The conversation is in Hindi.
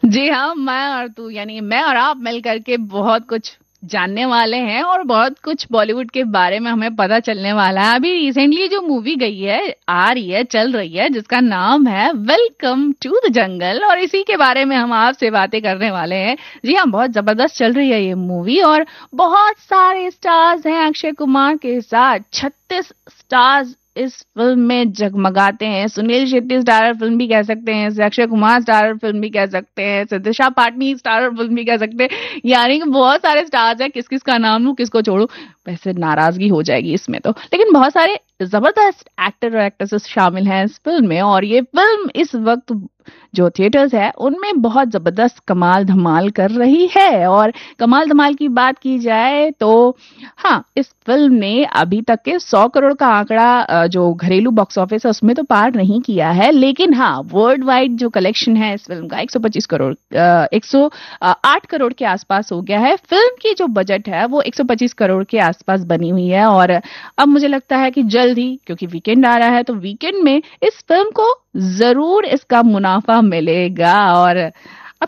जी हाँ, मैं और तू यानी मैं और आप मिल करके बहुत कुछ जानने वाले हैं और बहुत कुछ बॉलीवुड के बारे में हमें पता चलने वाला है। अभी रिसेंटली जो मूवी गई है, आ रही है, चल रही है, जिसका नाम है वेलकम टू द जंगल, और इसी के बारे में हम आपसे बातें करने वाले हैं। जी हाँ, बहुत जबरदस्त चल रही है ये मूवी और बहुत सारे स्टार्स हैं अक्षय कुमार के साथ। 36 स्टार्स इस फिल्म में जगमगाते हैं। सुनील शेट्टी स्टारर फिल्म भी कह सकते हैं, अक्षय कुमार स्टारर फिल्म भी कह सकते हैं, सिद्धिशा पाटनी स्टारर फिल्म भी कह सकते हैं। यानी कि बहुत सारे स्टार्स हैं, किस किस का नाम लूं किसको छोड़ू, वैसे नाराजगी हो जाएगी इसमें तो। लेकिन बहुत सारे जबरदस्त एक्टर और एक्ट्रेसेस शामिल हैं इस फिल्म में, और ये फिल्म इस वक्त जो थिएटर्स है उनमें बहुत जबरदस्त कमाल धमाल कर रही है। और कमाल धमाल की बात की जाए तो हाँ, इस फिल्म ने अभी तक के 100 करोड़ का आंकड़ा जो घरेलू बॉक्स ऑफिस है उसमें तो पार नहीं किया है, लेकिन हाँ, वर्ल्ड वाइड जो कलेक्शन है इस फिल्म का 125 करोड़ 108 करोड़ के आसपास हो गया है। फिल्म की जो बजट है वो 125 करोड़ के आसपास बनी हुई है। और अब मुझे लगता है कि जल्द ही, क्योंकि वीकेंड आ रहा है, तो वीकेंड में इस फिल्म को जरूर इसका मुनाफा मिलेगा। और